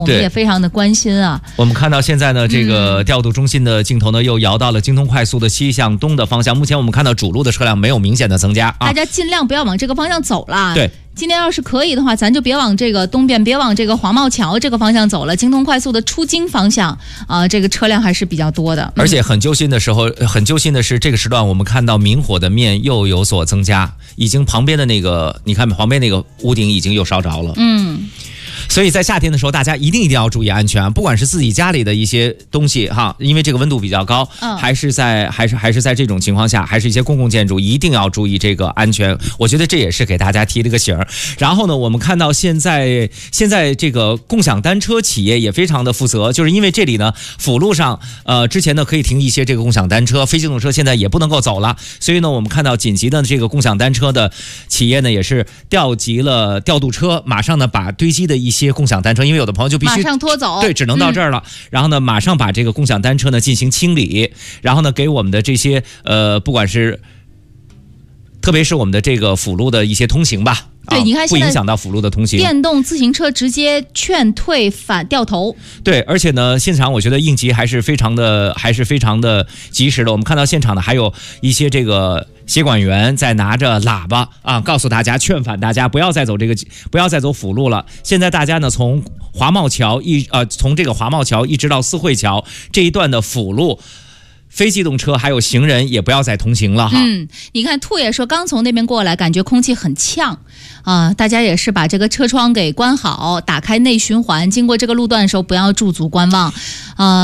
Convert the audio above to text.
我们也非常的关心啊。 我们看到现在呢，这个调度中心的镜头呢，又摇到了京通快速的西向东的方向。目前我们看到主路的车辆没有明显的增加啊， 大家尽量不要往这个方向走了。 对。 今天要是可以的话，咱就别往这个东边，别往这个黄茂桥这个方向走了。京通快速的出京方向这个车辆还是比较多的。 而且很揪心的是，这个时段我们看到明火的面又有所增加，已经旁边的那个，你看旁边那个屋顶已经又烧着了。所以在夏天的时候，大家一定要注意安全，不管是自己家里的一些东西哈，因为这个温度比较高，还是在这种情况下，还是一些公共建筑，一定要注意这个安全。我觉得这也是给大家提了个醒儿。然后呢，我们看到现在这个共享单车企业也非常的负责，就是因为这里呢辅路上之前呢可以停一些这个共享单车，非机动车现在也不能够走了，所以呢我们看到紧急的这个共享单车的企业呢也是调集了调度车，马上呢把堆积的一些共享单车，因为有的朋友就必须马上拖走， 对，只能到这儿了。然后呢，马上把这个共享单车呢进行清理，然后呢，给我们的这些不管是，特别是我们的这个辅路的一些通行吧。 对，你看不影响到辅路的通行。 电动自行车直接劝退反掉头。对， 而且呢，现场我觉得应急还是非常的及时的。我们看到现场呢，还有一些这个协管员在拿着喇叭告诉大家，劝返大家不要再走辅路了。现在大家呢，从这个华茂桥一直到四惠桥这一段的辅路，非机动车还有行人也不要再通行了哈。 你看兔爷说刚从那边过来，感觉空气很呛大家也是把这个车窗给关好，打开内循环，经过这个路段的时候不要驻足观望